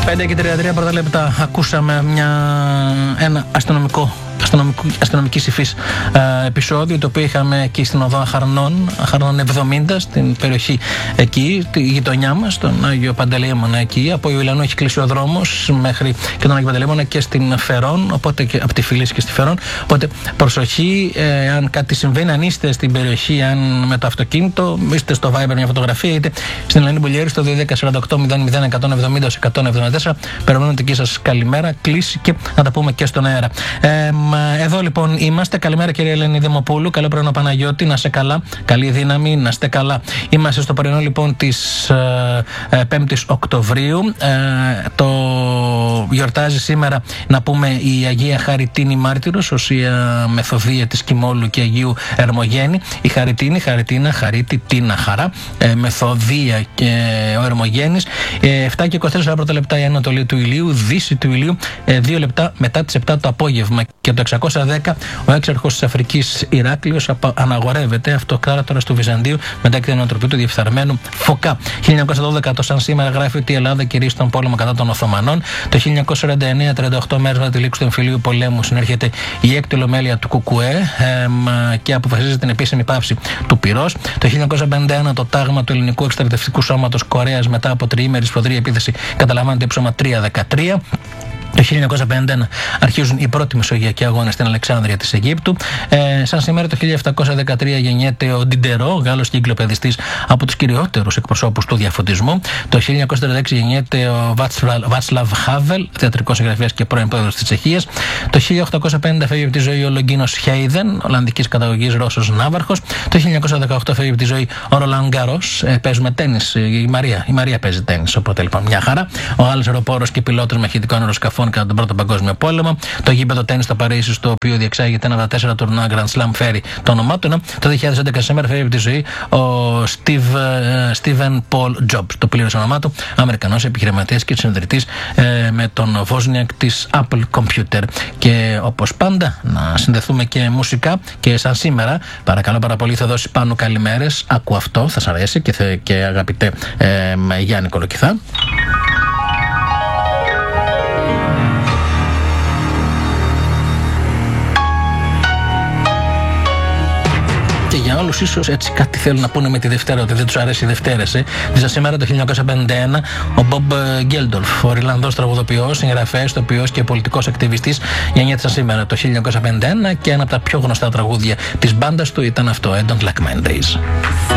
5 και 33 πρώτα λεπτά ακούσαμε ένα αστυνομική υφής επεισόδιο, το οποίο είχαμε εκεί στην οδό Αχαρνών 70, στην περιοχή εκεί, τη γειτονιά μας, τον Άγιο Παντελεήμονα εκεί. Από Ιουλιανού έχει κλείσει ο δρόμος μέχρι και τον Άγιο Παντελεήμονα και στην Φερών, οπότε και από τη Φυλής και στη Φερών. Οπότε προσοχή, αν κάτι συμβαίνει, αν είστε στην περιοχή, αν με το αυτοκίνητο, είστε στο Viber μια φωτογραφία, είτε στην Ελένη Μπουλιέρη στο 210-48-00-170-174. Περιμένουμε την δική σας καλημέρα, κλείσει και να τα πούμε και στον αέρα. Εδώ λοιπόν είμαστε. Καλημέρα κυρία Ελένη Δημοπούλου. Καλό πρωινό Παναγιώτη. Να είστε καλά. Καλή δύναμη. Να είστε καλά. Είμαστε στο πρωινό λοιπόν της 5ης Οκτωβρίου. Το γιορτάζει σήμερα, να πούμε, η Αγία Χαριτίνη Μάρτυρος, Οσία Μεθοδία της Κιμόλου και Αγίου Ερμογένη. Η Χαριτίνη, Χαριτίνα, Χαρίτη, Τίνα, Χαρά, Μεθοδία και ο Ερμογένης. 7 και 24 πρώτα λεπτά η Ανατολή του ηλίου, Δύση του ηλίου, 2 λεπτά μετά τις 7 το απόγευμα. Και το 610 ο έξαρχος της Αφρικής Ηράκλειος αναγορεύεται, αυτοκράτορας του Βυζαντίου, μετά και την ανατροπή του διεφθαρμένου Φωκά. 1912 το σαν σήμερα γράφει ότι η Ελλάδα κηρύσσει τον πόλεμο κατά των Οθωμανών. Το 1949, 38 μέρες μετά τη λήξη του εμφυλίου πολέμου, συνέρχεται η έκτη ολομέλεια του ΚΚΕ και αποφασίζει την επίσημη πάυση του πυρός. Το 1951 το τάγμα του Ελληνικού Εκστρατευτικού Σώματος Κορέας, μετά από τριήμερη σφοδρή επίθεση, καταλαμβάνεται ύψωμα 3-13. Το 1951 αρχίζουν οι πρώτοι μεσογειακοί αγώνες στην Αλεξάνδρεια της Αιγύπτου. Σαν σήμερα το 1713 γεννιέται ο Ντιντερό, Γάλλος κυκλοπαιδιστής, από τους κυριότερους εκπροσώπους του διαφωτισμού. Το 1936 γεννιέται ο Βάτσλαβ Χάβελ, θεατρικός συγγραφέας και πρώην πρόεδρος της Τσεχίας. Το 1850 φεύγει από τη ζωή ο Λογκίνος Χέιδεν, Ολλανδικής καταγωγής Ρώσος ναύαρχος. Το 1918 φεύγει από τη ζωή ο Ρολάν Γκαρός. Παίζουμε τένις, η Μαρία παίζει τένις, οπότε λοιπόν μια χαρά. Ο άλλος αεροπόρος και πιλότος μαχητικών αεροσκαφών κατά τον Πρώτο Παγκόσμιο Πόλεμο. Το γήπεδο τένις στο Παρίσι, στο οποίο διεξάγεται ένα από τα 4 τουρνουά Grand Slam, φέρει το όνομά του. Το 2011 σήμερα φέρει από τη ζωή ο Στίβεν Πολ Τζομπς, το πλήρες όνομά του, Αμερικανός επιχειρηματίας και συνδρυτής με τον Βόσνιακ της Apple Computer. Και όπως πάντα να συνδεθούμε και μουσικά, και σαν σήμερα παρακαλώ πάρα πολύ, θα δώσει πάνω καλημέρες. Άκου αυτό, θα σας αρέσει και αγαπητέ Γιάννη Κολοκυθά. Και για όλους ίσως έτσι κάτι θέλουν να πούνε με τη Δευτέρα, ότι δεν τους αρέσει οι Δευτέρες. Δίσα σήμερα το 1951 ο Μπομπ Γκέλντολφ, ο Ιρλανδός τραγουδοποιός, συγγραφέας, τοπιός και πολιτικός ακτιβιστής, γεννιέται σήμερα το 1951 και ένα από τα πιο γνωστά τραγούδια της μπάντας του ήταν αυτό, I Don't Like My Days.